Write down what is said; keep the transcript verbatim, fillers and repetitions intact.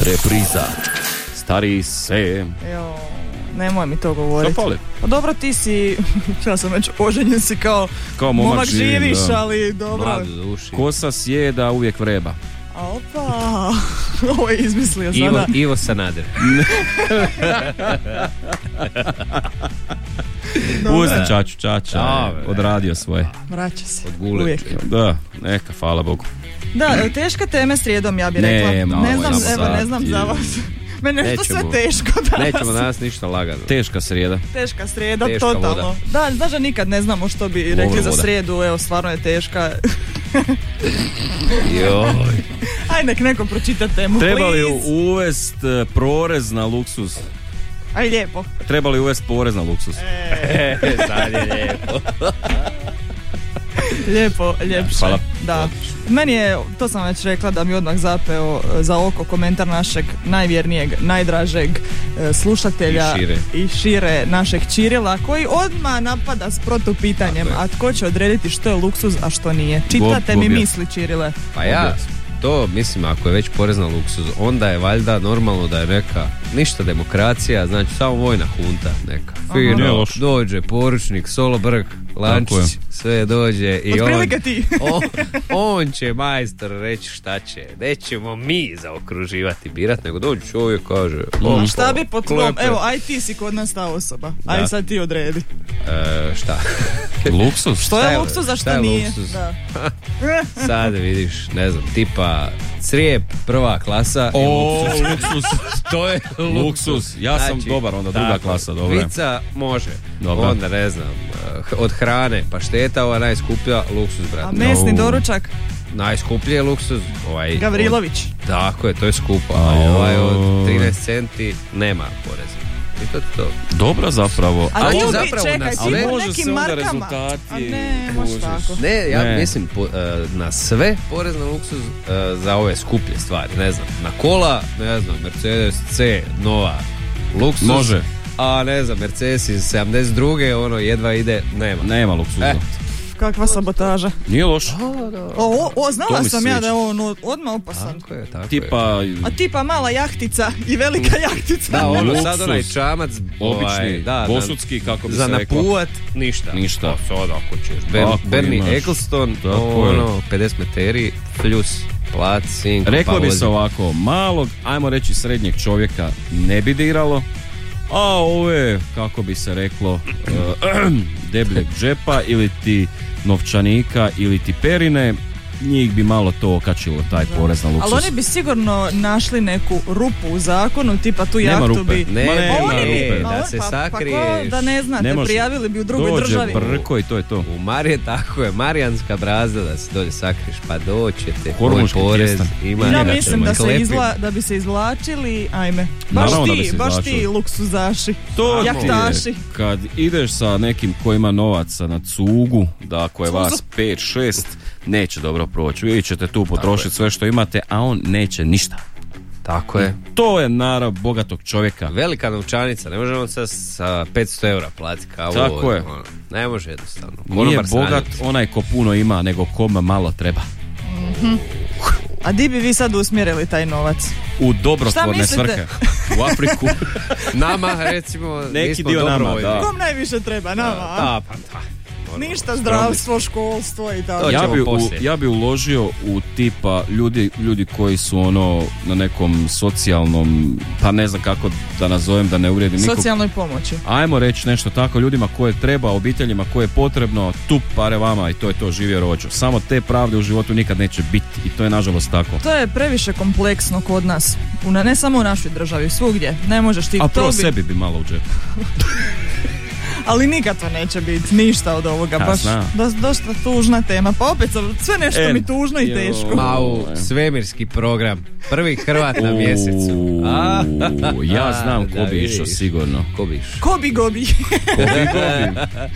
Repriza. Stari se. Jo, nemoj mi to govoriti. Što fali? Pa dobro, ti si, ja sam već oženjen si kao, Kao momak, momak živim, živiš, da. ali dobro. Mlad u duši. Kosa sjeda, uvijek vreba. A opa, ovo je izmislio Ivo, sada. Ivo Sanader. Pusti Čaču, Čača je Dobre. odradio svoje. Vraća se, Odgulit uvijek. će. Da, neka, hvala Bogu. Da, teška teme srijedom, ja bih Ne, rekla. ma, Ne ovo znam, je evo, ne sad znam je- za vas. Mene nešto sve Nećemo. teško danas. Nećemo danas ništa lagano. Teška srijeda. Teška srijeda, Teška totalno. voda. Da, znaš da nikad ne znamo što bi rekli za voda. srijedu, evo, stvarno je teška. Joj. Aj, nek neko pročita temu, Treba li please. uvest e, porez na luksuz? Aj, lijepo. Treba li uvest porez na luksuz? E, sad je lijepo. Lijepo, ljepše. Hvala. Da. Meni je, to sam već rekla, da mi odmah zapeo e, za oko komentar našeg najvjernijeg, najdražeg e, slušatelja I šire. i šire našeg Čirila, koji odmah napada s protupitanjem, Tako je. a tko će odrediti što je luksuz, a što nije. Čitate Gob- mi gobja. misli, Čirile. Pa ja, to mislim, ako je već porez na luksuz, onda je valjda normalno da je neka, ništa demokracija, znači samo vojna hunta neka. Nije Fino, loše. dođe poručnik, Solobrk, Lančić, sve dođe i on, Otprilike ti. on, on će majstor reći šta će. Nećemo mi zaokruživati birat, nego dođe čovjek kaže, A o, šta bi po tvom, klepe. evo, aj ti si kod nas ta osoba. Aj Da. sad ti odredi. E, šta? Luksuz? Što Šta je je- luksuz, a šta što je nije? luksuz? Da. Sad vidiš, ne znam, tipa crijep prva klasa i O, luksuz. luksuz. To je Luksuz. Ja sam dobar, onda druga tako, klasa, dobro. Pizza može. Dobro. Onda ne znam, eh, od hrane pašteta, ova najskuplja, luksuz, A brate. mesni No. doručak, Najskuplji je luksuz. Ovaj, Gavrilović. Od, tako je, to je skupo. A Ajoj. ovaj od trinaest centi nema poreza. I to je to. Dobro zapravo. A Ali ti ubi, zapravo čekaj, nas ti sve- po može nekim se onda markama. rezultati A ne, može kužiš. tako. Ne, ja Ne. mislim po, eh, na sve porez na luksuz eh, za ove skuplje stvari, ne znam. Na kola, ne znam, Mercedes C, nova, luksuz. Može. A ne znam, Mercedes iz sedamdeset druge ono jedva ide, nema. Nema luksuza. E. Kakva sabotaža. Nije loš. O, o, o, To znala mi sam ja sviđa. da je on od- odmah opasan. Tako je, tako je. Tipa, A tipa mala jahtica i velika jahtica. Da, ono Luksuz. sad onaj čamac obični, ovaj, da, bosudski, kako bi za se reklo. napuvat, ništa. Ništa. Pa sad ako ćeš. Ber, Ako Bernie imaš. Eccleston, Tako je. ono, pedeset meteri, fljus, plat, sinko, Reklo pa bi vozi. se ovako, malog, ajmo reći srednjeg čovjeka ne bi diralo, a ove, kako bi se reklo, eh, debljeg džepa ili ti novčanika ili ti perine, njih bi malo to okačilo, taj porez na luksuz. Ali oni bi sigurno našli neku rupu u zakonu, tipa tu Nema jahtu rupe. bi... Ne, Ma Pa nema oni bi, rupe. ma da on- se pa, pa sakriješ. ko da ne znate, Ne može. prijavili bi u drugoj Dođe državi. brko i to je to. U Marije tako je, Marijanska brazda da se dolje sakriš, pa doćete, Hormonski moj porez, tjestan. ima. Ja Njega mislim ćemo da se Klepim. izla, da bi se izvlačili, ajme. Baš Naravno da bi ti, se baš ti izvlačili. luksuzaši. To ti Jahtaši. je, kad ideš sa nekim ko ima novaca na cugu, da ako je vas pet šest, neće dobro proći. Vi ćete tu potrošiti sve što imate, a on neće ništa. Tako je. To je narav bogatog čovjeka. Velika novčanica, ne može on sad sa petsto eura platiti kao Tako ovo, je. ono, ne može jednostavno. Nije Konobar se bogat naljuti. onaj ko puno ima, nego kome malo treba. A di bi vi sad usmjerili taj novac? U dobrotvorne Šta mislite? svrhe. U Afriku. Nama, recimo, Neki nismo dio nama, dobrovoljni. da. Kom najviše treba nama? a? Da, pa da. Ono, Ništa, zdravstvo, školstvo i tako. To ja ćemo bi, u, poslije. ja bi uložio u tipa ljudi, ljudi koji su ono na nekom socijalnom, pa ne znam kako da nazovem, da ne uvrijedim nikog. Socijalnoj pomoći. Ajmo reći nešto tako ljudima koje treba, obiteljima koje je potrebno, tu pare vama i to je to, živio rođo. Samo te pravde u životu nikad neće biti i to je nažalost tako. To je previše kompleksno kod nas. U, na- ne samo u našoj državi, svugdje. Ne možeš ti A to prvo bi, sebi bi malo u džepu. ali nikad to neće biti ništa od ovoga. Ja Baš znam. dos- dosta tužna tema. Pa opet sam- sve nešto E, mi tužno i joj. teško. Ma u svemirski program. Prvi Hrvat na mjesecu. A, Uuu, ja znam ko da bi išao vidiš. sigurno. Ko bi išao? Ko bi gobi? Ko bi, ko bi.